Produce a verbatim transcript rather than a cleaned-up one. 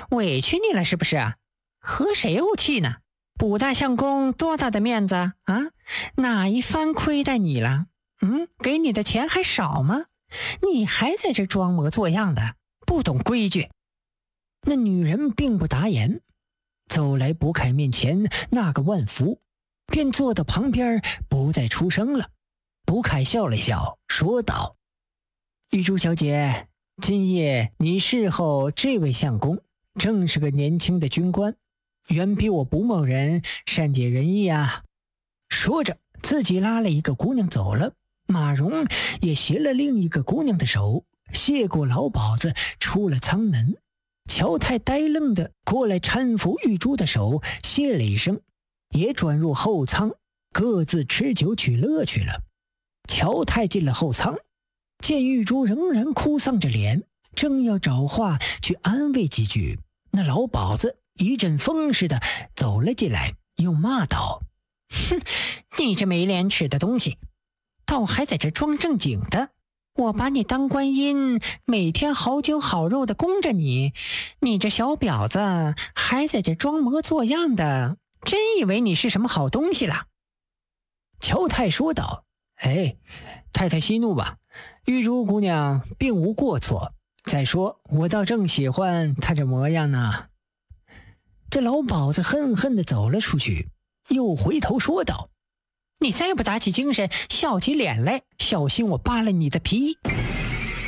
委屈你了是不是啊？和谁怄气呢？卜大相公多大的面子啊？哪一番亏待你了？嗯，给你的钱还少吗？你还在这装模作样的，不懂规矩。 那女人并不答言，走来卜凯面前那个万福，便坐到旁边不再出声了。卜凯笑了笑，说道：玉珠小姐，今夜你侍候这位相公，正是个年轻的军官，远比我卜某人善解人意啊。说着自己拉了一个姑娘走了，马蓉也携了另一个姑娘的手，谢过老鸨子，出了舱门。乔太呆愣的过来搀扶玉珠的手，谢了一声，也转入后舱，各自吃酒取乐去了。乔太进了后舱，见玉珠仍然哭丧着脸，正要找话去安慰几句，那老鸨子一阵风似的走了进来，又骂道： 哼，你这没廉耻的东西，倒还在这装正经的。我把你当观音，每天好酒好肉的供着你，你这小婊子还在这装模作样的，真以为你是什么好东西了？ 乔太说道：哎，太太息怒吧，玉珠姑娘并无过错，再说我倒正喜欢她这模样呢。这老鸨子恨恨地走了出去，又回头说道： 你再不打起精神，笑起脸来，小心我扒了你的皮。